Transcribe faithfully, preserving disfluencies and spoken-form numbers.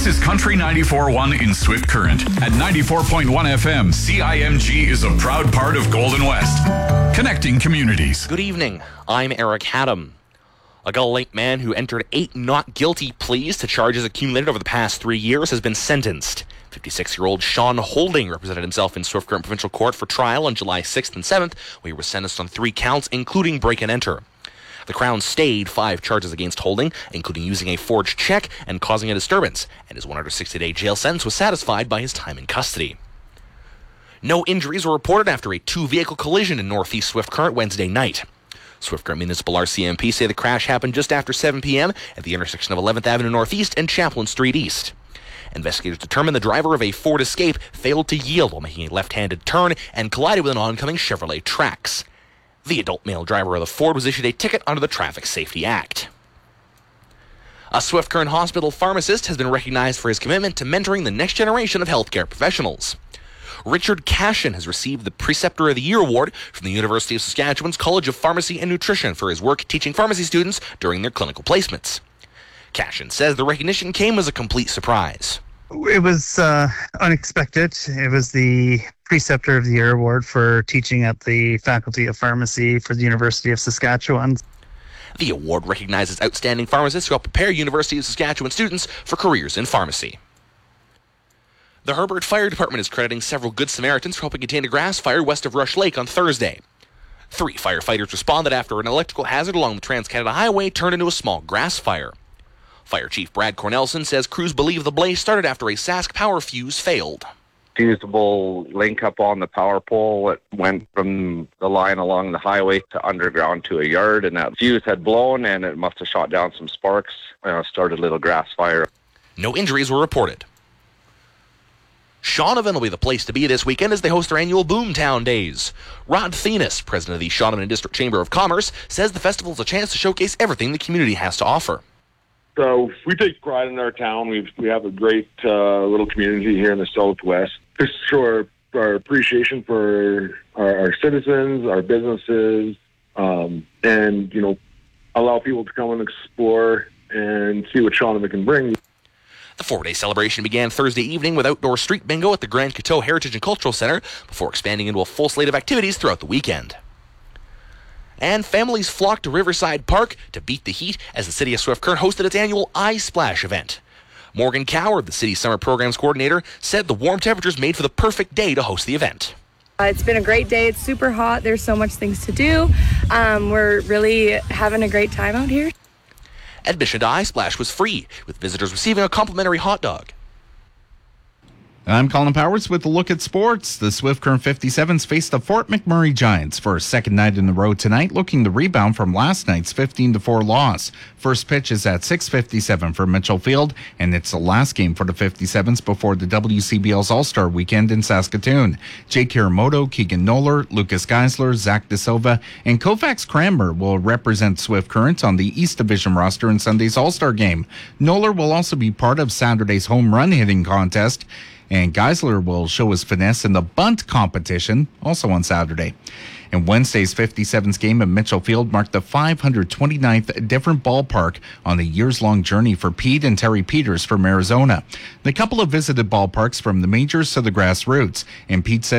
This is Country ninety-four point one in Swift Current. At ninety-four point one F M, C I M G is a proud part of Golden West. Connecting communities. Good evening. I'm Eric Haddam. A Gull Lake man who entered eight not guilty pleas to charges accumulated over the past three years has been sentenced. fifty-six-year-old Sean Holding represented himself in Swift Current Provincial Court for trial on July sixth and seventh, where he was sentenced on three counts, including break and enter. The Crown stayed five charges against Holding, including using a forged check and causing a disturbance, and his one hundred sixty day jail sentence was satisfied by his time in custody. No injuries were reported after a two-vehicle collision in northeast Swift Current Wednesday night. Swift Current Municipal R C M P say the crash happened just after seven p.m. at the intersection of eleventh Avenue Northeast and Chaplin Street East. Investigators determined the driver of a Ford Escape failed to yield while making a left-handed turn and collided with an oncoming Chevrolet Trax. The adult male driver of the Ford was issued a ticket under the Traffic Safety Act. A Swift Current Hospital pharmacist has been recognized for his commitment to mentoring the next generation of healthcare professionals. Richard Cashin has received the Preceptor of the Year award from the University of Saskatchewan's College of Pharmacy and Nutrition for his work teaching pharmacy students during their clinical placements. Cashin says the recognition came as a complete surprise. It was uh, unexpected. It was the Preceptor of the Year award for teaching at the Faculty of Pharmacy for the University of Saskatchewan. The award recognizes outstanding pharmacists who help prepare University of Saskatchewan students for careers in pharmacy. The Herbert Fire Department is crediting several Good Samaritans for helping contain a grass fire west of Rush Lake on Thursday. Three firefighters responded after an electrical hazard along the Trans-Canada Highway turned into a small grass fire. Fire Chief Brad Cornelson says crews believe the blaze started after a Sask power fuse failed. Fusible link up on the power pole. It went from the line along the highway to underground to a yard, and that fuse had blown and it must have shot down some sparks and uh, started a little grass fire. No injuries were reported. Shaunavon will be the place to be this weekend as they host their annual Boomtown Days. Rod Thenis, president of the Shaunavon District Chamber of Commerce, says the festival is a chance to showcase everything the community has to offer. So we take pride in our town. We've, we have a great uh, little community here in the Southwest. Just show our, our appreciation for our, our citizens, our businesses, um, and, you know, allow people to come and explore and see what Shaunavon can bring. The four-day celebration began Thursday evening with outdoor street bingo at the Grand Coteau Heritage and Cultural Center before expanding into a full slate of activities throughout the weekend. And families flocked to Riverside Park to beat the heat as the City of Swift Current hosted its annual Eye Splash event. Morgan Coward, the city's summer programs coordinator, said the warm temperatures made for the perfect day to host the event. Uh, it's been a great day. It's super hot. There's so much things to do. Um, we're really having a great time out here. Admission to Eye Splash was free, with visitors receiving a complimentary hot dog. I'm Colin Powers with a look at sports. The Swift Current fifty-sevens faced the Fort McMurray Giants for a second night in a row tonight, looking to rebound from last night's fifteen to four loss. First pitch is at six fifty-seven for Mitchell Field, and it's the last game for the fifty-sevens before the W C B L's All-Star Weekend in Saskatoon. Jake Hiramoto, Keegan Noller, Lucas Geisler, Zach De Silva, and Kovacs Cranmer will represent Swift Current on the East Division roster in Sunday's All-Star Game. Noller will also be part of Saturday's home run hitting contest, and Geisler will show his finesse in the bunt competition, also on Saturday. And Wednesday's fifty-sevens game at Mitchell Field marked the five hundred twenty-ninth different ballpark on the years-long journey for Pete and Terry Peters from Arizona. The couple have visited ballparks from the majors to the grassroots, and Pete said